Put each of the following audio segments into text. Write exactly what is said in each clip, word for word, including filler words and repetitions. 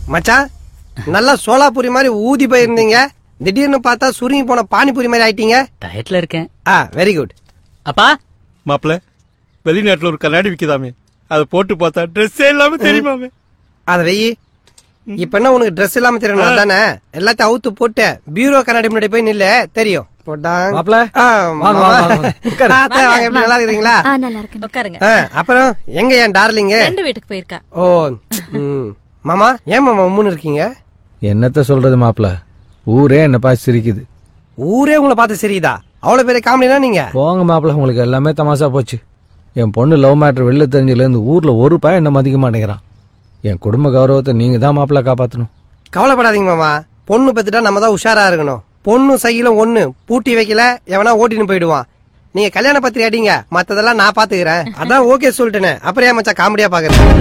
மச்சான் நல்லா சோலாபூரி மாதிரி ஊதி போயிருந்தீங்க, திடீர்னு பார்த்தா சுருங்கி போன பானிபூரி மாதிரி ஆயிட்டீங்க. டயட்ல இருக்கேன். ஆ வெரி குட். அப்பா மாப்பிள்ள, வெளிநாட்டுல ஒரு கண்ணாடி விக்குதாமே, அதை போட்டு பார்த்தா ட்ரெஸ் இல்லாம தெரியுமாமே. அத வெயி. இப்ப என்ன உனக்கு ட்ரெஸ் இல்லாம தெரியணும் தானே? எல்லாத்தையும் அவுத்து போட்டு பீரோ கண்ணாடி முன்னாடி போய் நில்ல, தெரியும். அப்புறம் எங்க என் டார்லிங்க? வீட்டுக்கு போயிருக்கா. ஓ மாமா, ஏன் மாமா உம்முன்னு இருக்கீங்க? என்னத்த சொல்றது மாப்பிள்ள, ஊரே என்ன பார்த்து சிரிக்குது. ஊரே உங்களை பார்த்து சிரிக்குதா? அவ்வளவு பெரிய காமெடினா நீங்க போங்க மாப்பிள்ள, உங்களுக்கு எல்லாமே தமாசா போச்சு. என் பொண்ணு லவ் மேட்டர் வெளில தெரிஞ்சதுல இருந்து ஊர்ல ஒரு பையன் என்ன மதிக்க மாட்டேங்கிறான். என் குடும்ப கௌரவத்தை நீங்க தான் மாப்பிள்ள காப்பாத்தணும். கவலைப்படாதீங்க மாமா, பொண்ணு பெத்துட்டா நம்ம தான் உஷாரா இருக்கணும். பொண்ணு சைக்கிலும் ஒண்ணு பூட்டி வைக்கல, எவனா ஓட்டின்னு போயிடுவான். நீங்க கல்யாண பத்திரிகை அடிங்க, மத்ததெல்லாம் நான் பாத்துக்கிறேன். அதான் ஓகே சொல்லிட்டேனே, அப்புறம் ஏன் மச்சான் காமெடியா பாக்குறேன்?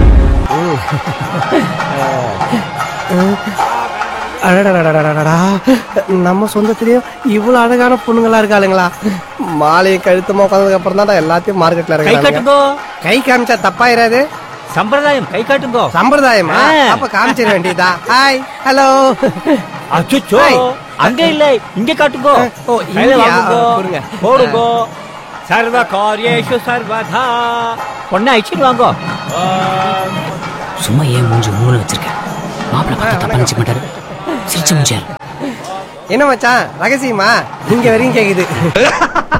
நம்ம சொந்தத்திலயும் இவ்வளவு அழகான பொண்ணுங்களா இருக்காளுங்களா? மாலையை கழுத்தமா உட்காந்ததுக்கு அப்புறம் தான் எல்லாத்தையும் மார்க்கெட்ல இருக்காங்க. கை காமிச்சா தப்பாயிராது. சம்பிரதாயம், கை காட்டுங்கோ. சம்பிரதாயமா? அப்ப காமிச்சிட வேண்டியதா? Hi, hello. அச்சோ, அங்க இல்ல, இங்க காட்டுங்கோ. போடுங்க போடுங்கோ. சர்வ காரியேஷு சர்வதா. பொண்ணை அழிச்சிட்டு வாங்கோ. சும்மா ஏன் மூஞ்சி மூணு வச்சிருக்க? மாப்பிள்ள பார்த்தா தப்பா நினைச்சு மாட்டாரு. சிரிச்சு மூஞ்சாரு. என்ன மச்சான் ரகசியமா இங்க வரையும் கேக்குது?